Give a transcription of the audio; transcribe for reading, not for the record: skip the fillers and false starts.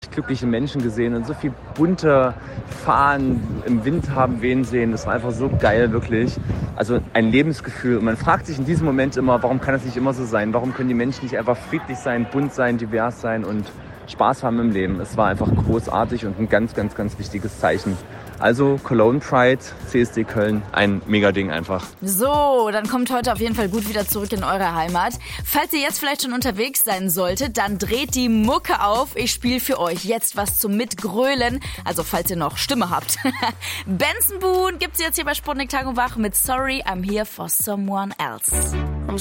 unendlich glückliche Menschen gesehen und so viel bunte Fahnen im Wind haben wehen sehen. Das war einfach so geil, wirklich. Also ein Lebensgefühl. Und man fragt sich in diesem Moment immer, warum kann das nicht immer so sein? Warum können die Menschen nicht einfach friedlich sein, bunt sein, divers sein und Spaß haben im Leben? Es war einfach großartig und ein ganz, ganz, ganz wichtiges Zeichen. Also Cologne Pride, CSD Köln, ein Mega-Ding einfach. So, dann kommt heute auf jeden Fall gut wieder zurück in eure Heimat. Falls ihr jetzt vielleicht schon unterwegs sein solltet, dann dreht die Mucke auf. Ich spiele für euch jetzt was zum Mitgrölen. Also falls ihr noch Stimme habt. Benson Boone gibt's jetzt hier bei Sputnik Tag und Wach mit Sorry, I'm Here for Someone Else.